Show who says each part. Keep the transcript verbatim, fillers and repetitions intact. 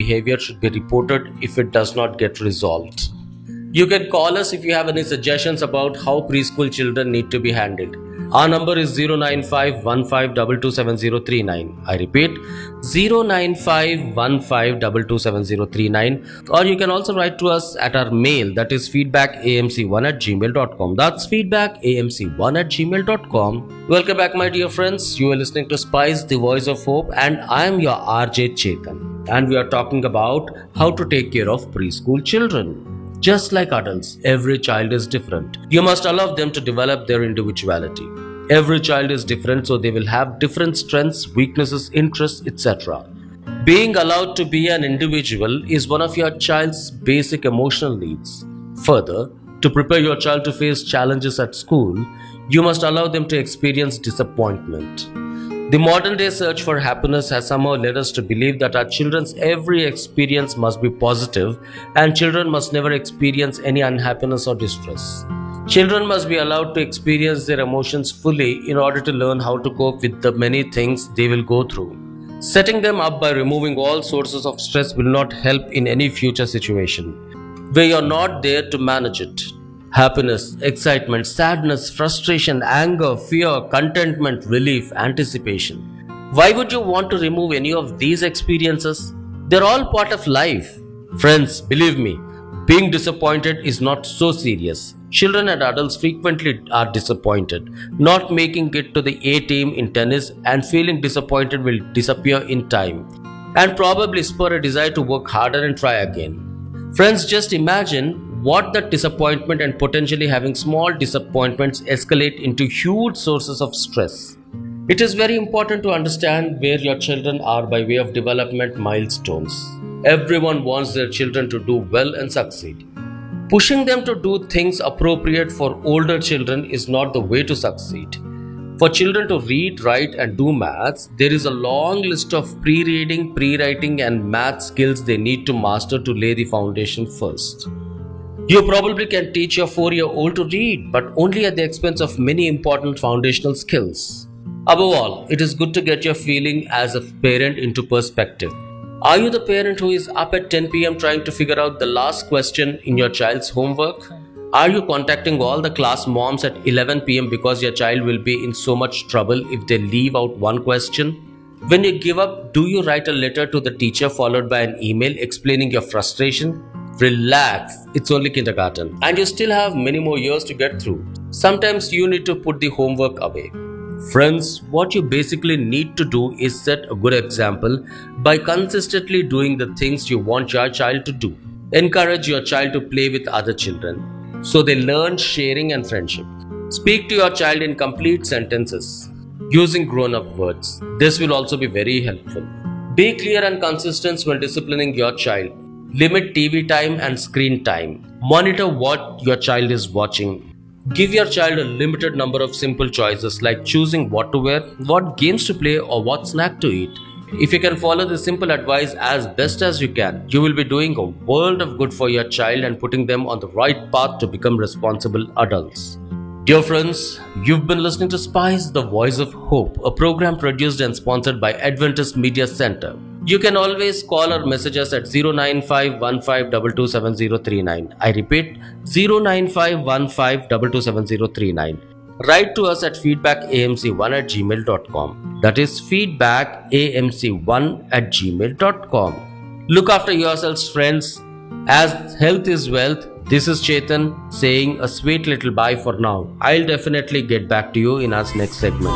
Speaker 1: behavior should be reported if it does not get resolved. You can call us if you have any suggestions about how preschool children need to be handled. Our number is zero nine five one five two two seven zero three nine. I repeat, zero nine five one five two two seven zero three nine. Or you can also write to us at our mail, that is feedback a m c one at gmail dot com. That's feedback a m c one at gmail dot com. Welcome back, my dear friends. You are listening to Spice, the Voice of Hope, and I am your R J Chetan. And we are talking about how to take care of preschool children. Just like adults, every child is different. You must allow them to develop their individuality. Every child is different, so they will have different strengths, weaknesses, interests, et cetera. Being allowed to be an individual is one of your child's basic emotional needs. Further, to prepare your child to face challenges at school, you must allow them to experience disappointment. The modern day search for happiness has somehow led us to believe that our children's every experience must be positive and children must never experience any unhappiness or distress. Children must be allowed to experience their emotions fully in order to learn how to cope with the many things they will go through. Setting them up by removing all sources of stress will not help in any future situation where you're not there to manage it. Happiness, excitement, sadness, frustration, anger, fear, contentment, relief, anticipation. Why would you want to remove any of these experiences? They're all part of life. Friends, believe me, being disappointed is not so serious. Children and adults frequently are disappointed. Not making it to the A team in tennis and feeling disappointed will disappear in time and probably spur a desire to work harder and try again. Friends, just imagine what that disappointment and potentially having small disappointments escalate into huge sources of stress. It is very important to understand where your children are by way of development milestones. Everyone wants their children to do well and succeed. Pushing them to do things appropriate for older children is not the way to succeed. For children to read, write and do maths, there is a long list of pre-reading, pre-writing and math skills they need to master to lay the foundation first. You probably can teach your four-year-old to read, but only at the expense of many important foundational skills. Above all, it is good to get your feeling as a parent into perspective. Are you the parent who is up at ten p m trying to figure out the last question in your child's homework? Are you contacting all the class moms at eleven p m because your child will be in so much trouble if they leave out one question? When you give up, do you write a letter to the teacher followed by an email explaining your frustration? Relax, it's only kindergarten and you still have many more years to get through. Sometimes you need to put the homework away. Friends, what you basically need to do is set a good example by consistently doing the things you want your child to do. Encourage your child to play with other children so they learn sharing and friendship. Speak to your child in complete sentences using grown-up words. This will also be very helpful. Be clear and consistent when disciplining your child. Limit T V time and screen time. Monitor what your child is watching. Give your child a limited number of simple choices like choosing what to wear, what games to play or what snack to eat. If you can follow this simple advice as best as you can, you will be doing a world of good for your child and putting them on the right path to become responsible adults. Dear friends, you've been listening to Spice, the Voice of Hope, a program produced and sponsored by Adventist Media Center. You can always call or message us at zero nine five one five two two seven zero three nine. I repeat, zero nine five one five two two seven zero three nine. Write to us at feedback a m c one at gmail dot com. That is feedback a m c one at gmail dot com. Look after yourselves, friends. As health is wealth, this is Chetan saying a sweet little bye for now. I'll definitely get back to you in our next segment.